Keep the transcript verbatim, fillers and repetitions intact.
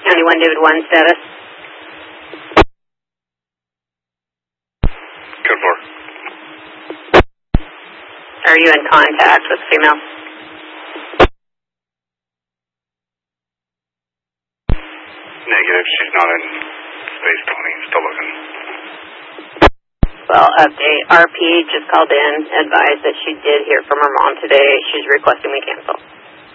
County one, David one, status. Code four. Are you in contact with female? Negative, she's not in space twenty, still looking. Well, update. R P just called in, advised that she did hear from her mom today. She's requesting we cancel.